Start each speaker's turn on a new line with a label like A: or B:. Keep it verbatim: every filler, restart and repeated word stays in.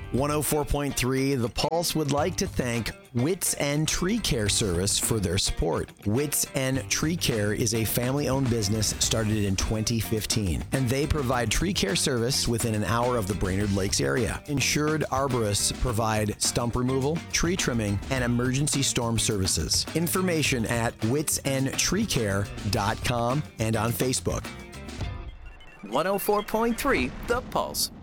A: one oh four point three, The Pulse would like to thank Wits End Tree Care Service for their support. Wits End Tree Care is a family-owned business started in twenty fifteen, and they provide tree care service within an hour of the Brainerd Lakes area. Insured arborists provide stump removal, tree trimming, and emergency storm services. Information at wits end tree care dot com and on Facebook.
B: one oh four point three The Pulse.